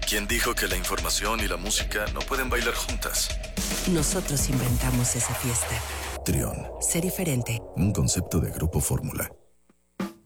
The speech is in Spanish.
¿Quién dijo que la información y la música no pueden bailar juntas? Nosotros inventamos esa fiesta. Trión. Sé diferente. Un concepto de Grupo Fórmula.